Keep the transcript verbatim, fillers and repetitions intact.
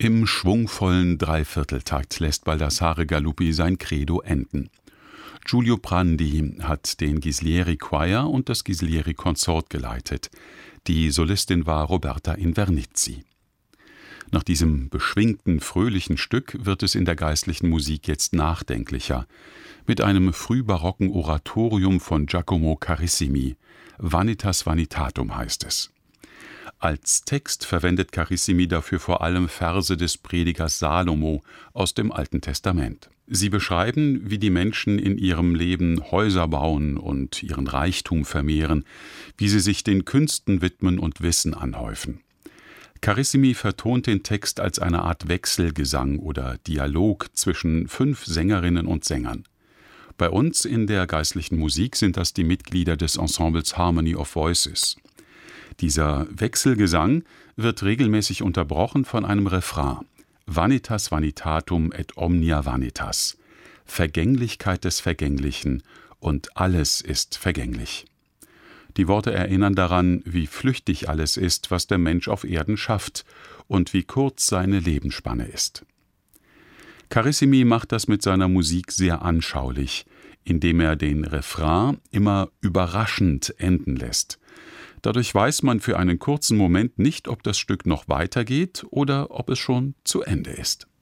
Im schwungvollen Dreivierteltakt lässt Baldassare Galuppi sein Credo enden. Giulio Prandi hat den Ghislieri Choir und das Ghislieri Consort geleitet. Die Solistin war Roberta Invernizzi. Nach diesem beschwingten, fröhlichen Stück wird es in der geistlichen Musik jetzt nachdenklicher. Mit einem frühbarocken Oratorium von Giacomo Carissimi. Vanitas Vanitatum heißt es. Als Text verwendet Carissimi dafür vor allem Verse des Predigers Salomo aus dem Alten Testament. Sie beschreiben, wie die Menschen in ihrem Leben Häuser bauen und ihren Reichtum vermehren, wie sie sich den Künsten widmen und Wissen anhäufen. Carissimi vertont den Text als eine Art Wechselgesang oder Dialog zwischen fünf Sängerinnen und Sängern. Bei uns in der geistlichen Musik sind das die Mitglieder des Ensembles Harmony of Voices. Dieser Wechselgesang wird regelmäßig unterbrochen von einem Refrain. Vanitas vanitatum et omnia vanitas. Vergänglichkeit des Vergänglichen und alles ist vergänglich. Die Worte erinnern daran, wie flüchtig alles ist, was der Mensch auf Erden schafft und wie kurz seine Lebensspanne ist. Carissimi macht das mit seiner Musik sehr anschaulich, indem er den Refrain immer überraschend enden lässt. Dadurch weiß man für einen kurzen Moment nicht, ob das Stück noch weitergeht oder ob es schon zu Ende ist.